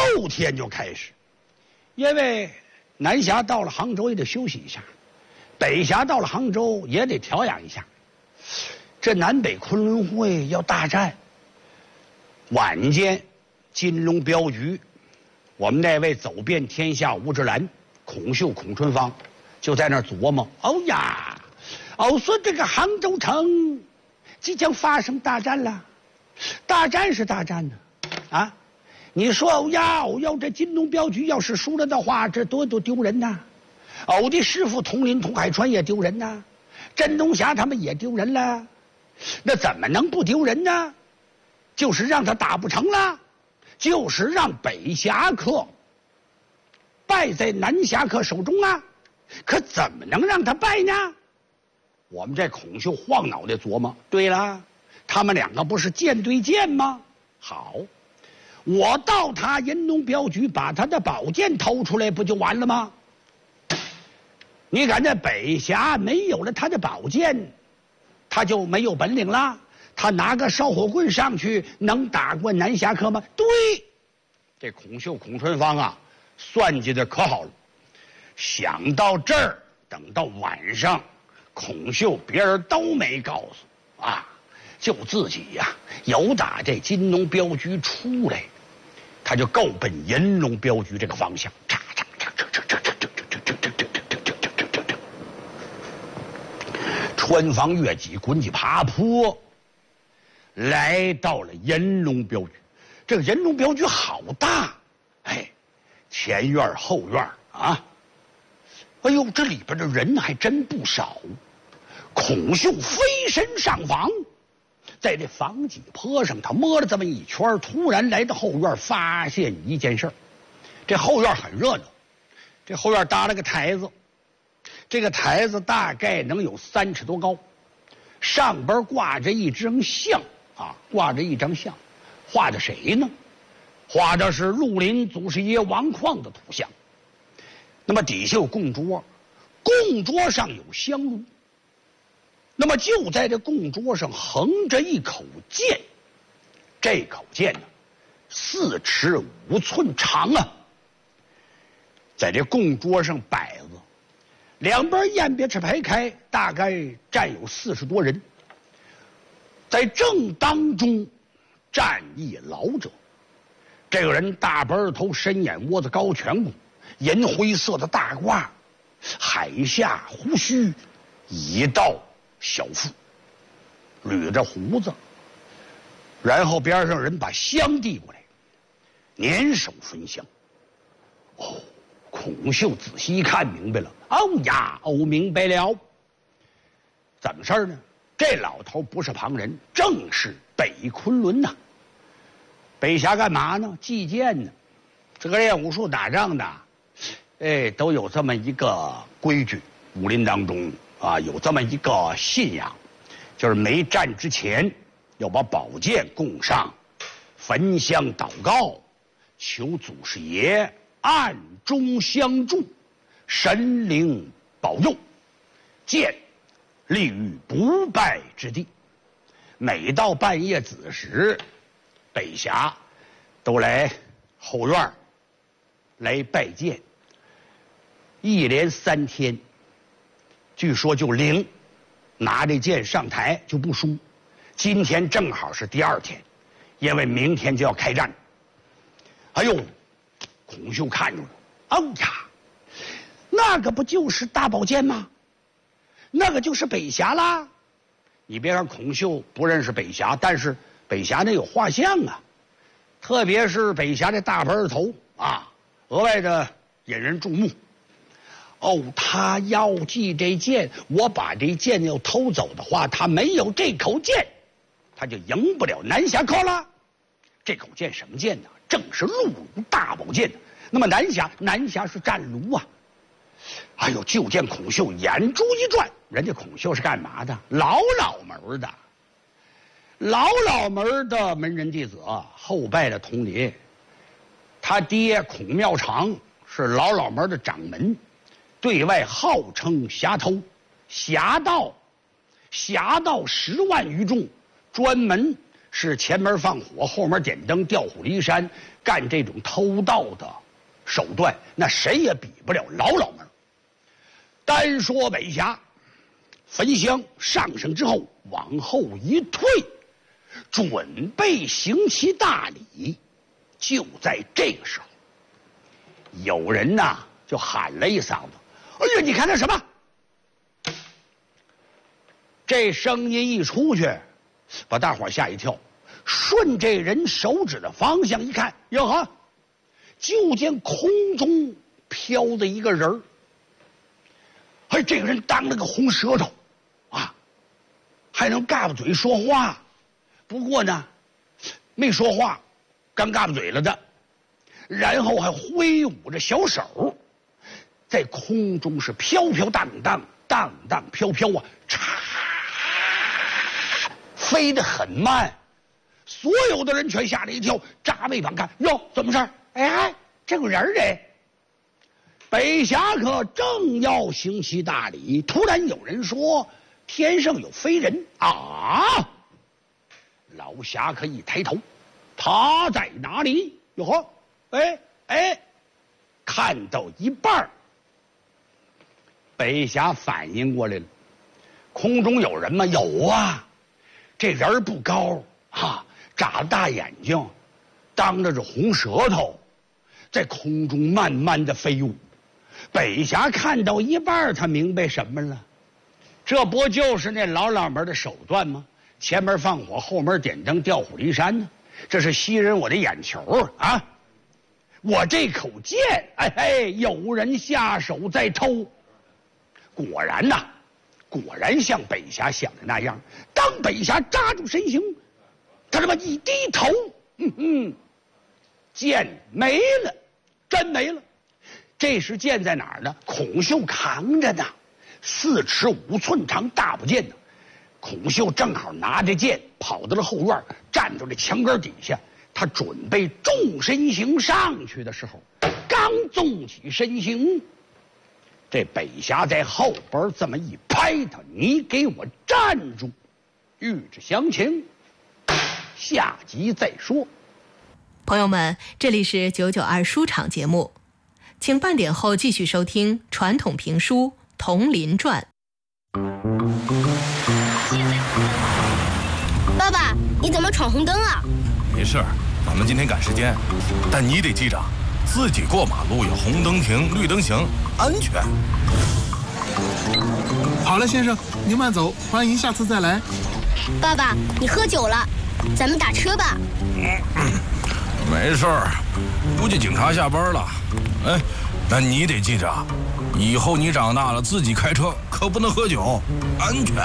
后天就开始，因为南侠到了杭州也得休息一下，北侠到了杭州也得调养一下。这南北昆仑会要大战，晚间金龙镖局，我们那位走遍天下无之兰孔秀孔春芳就在那儿琢磨：哦呀，说这个杭州城即将发生大战了，大战是大战呢，啊，你说欧呀，这金龙镖局要是输了的话，这多丢人呐！欧的师傅统领统海船也丢人呐，镇东侠他们也丢人了，那怎么能不丢人呢？就是让他打不成了，就是让北侠客败在南侠客手中啊！可怎么能让他败呢？我们这孔秀晃脑袋琢磨，对了，他们两个不是剑对剑吗？好，我到他银龙镖局把他的宝剑偷出来，不就完了吗？你看这北侠没有了他的宝剑，他就没有本领了。他拿个烧火棍上去，能打过南侠客吗？对，这孔秀孔春芳啊，算计的可好了。想到这儿，等到晚上，孔秀别人都没告诉啊，就自己呀，由打这金龙镖局出来，他就够奔银龙镖局这个方向。穿房越脊，滚起爬坡，来到了银龙镖局。这个银龙镖局好大，哎，前院后院啊，哎呦，这里边的人还真不少。孔秀飞身上房，在这房脊坡上，他摸了这么一圈，突然来到后院，发现一件事儿。这后院很热闹，这后院搭了个台子，这个台子大概能有3尺多高，上边挂着一张像啊，挂着一张像，画的谁呢？画的是绿林祖师爷王旷的图像。那么底下有供桌，供桌上有香炉。那么就在这供桌上横着一口剑，这口剑呢，4尺5寸长啊。在这供桌上摆着，两边雁别翅排开，大概站有40多人。在正当中站一老者，这个人大白儿头，深眼窝子，高颧骨，银灰色的大褂，海下胡须，一道小腹，捋着胡子。然后边上人把香递过来，捻手焚香。哦，孔秀仔细一看，明白了。明白了，怎么事呢？这老头不是旁人，正是北昆仑呐。北侠干嘛呢？祭剑呢。这个练武术打仗的，哎，都有这么一个规矩，武林当中啊，有这么一个信仰，就是没战之前要把宝剑供上，焚香祷告，求祖师爷暗中相助，神灵保佑，剑立于不败之地。每到半夜子时，北侠都来后院来拜剑，一连3天，据说就灵，拿这剑上台就不输。今天正好是第2天，因为明天就要开战。哎呦，孔秀看住了，那个不就是大宝剑吗？那个就是北侠啦。你别看孔秀不认识北侠，但是北侠那有画像啊，特别是北侠这大白儿头啊，额外的引人注目。他要记这剑，我把这剑要偷走的话，他没有这口剑，他就赢不了南侠客了。这口剑什么剑呢？正是鹿乳大宝剑。那么南侠是战卢啊。哎呦，就见孔秀眼珠一转，人家孔秀是干嘛的？老门的门人弟子，后拜的统领。他爹孔妙长是老门的掌门，对外号称侠头，侠盗10万余众，专门是前门放火，后门点灯，调虎离山，干这种偷盗的手段，那谁也比不了老们。单说北峡，焚香上升之后，往后一退，准备行其大礼。就在这个时候，有人呐就喊了一嗓子：“哎呀，你看那什么！”这声音一出去，把大伙吓一跳。顺这人手指的方向一看，哟呵，就见空中飘着一个人儿。哎，这个人当了个红舌头啊，还能嘎巴嘴说话，不过呢没说话，干嘎巴嘴了的，然后还挥舞着小手，在空中是飘飘荡荡，荡荡飘飘啊，飞得很慢。所有的人全吓了一跳，扎背膀看，哟，怎么事儿？哎，这个人儿北侠客正要行其大礼，突然有人说天上有飞人啊！老侠客一抬头，他在哪里？哟呵，看到一半，北侠反应过来了，空中有人吗？有啊，这人不高啊，眨大眼睛，当着这红舌头，在空中慢慢的飞舞。北侠看到一半，他明白什么了？这不就是那老门的手段吗？前门放火，后门点灯，调虎离山呢。这是吸引我的眼球啊！我这口剑，有人下手在偷。果然呐，果然像北侠想的那样。当北侠扎住身形，他这么一低头，剑没了，真没了。这时剑在哪儿呢？孔秀扛着呢，4尺5寸长大宝剑呢。孔秀正好拿着剑跑到了后院，站到这墙根底下。他准备纵身形上去的时候，刚纵起身形，这北侠在后边这么一拍他：“你给我站住！”欲知详情，下集再说。 朋友们，这里是992书场节目，请半点后继续收听传统评书《铜林传》。 爸爸，你怎么闯红灯啊？ 没事，咱们今天赶时间，但你得记着，自己过马路要红灯停，绿灯行，安全。 好了，先生，您慢走，欢迎下次再来。 爸爸，你喝酒了，咱们打车吧。 没事儿，估计警察下班了。但你得记着，以后你长大了自己开车可不能喝酒，安全。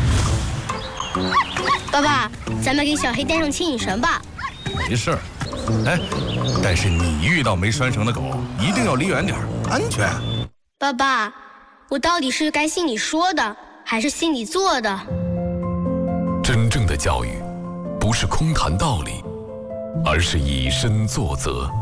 爸爸，咱们给小黑带上牵引绳吧。 没事，但是你遇到没拴绳的狗，一定要离远点，安全。 爸爸，我到底是该信你说的，还是信你做的？ 真正的教育，不是空谈道理，而是以身作则。